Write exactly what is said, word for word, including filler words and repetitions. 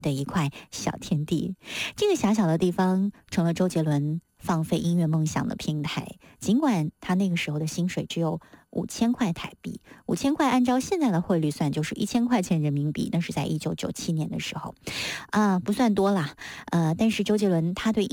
的一块小天地。这个狭小的地方成了周杰伦放飞音乐梦想的平台。尽管他那个时候的薪水只有五千块台币，五千块按照现在的汇率算就是一千块钱人民币，那是在一九九七年的时候，啊、不算多啦。呃，但是周杰伦他对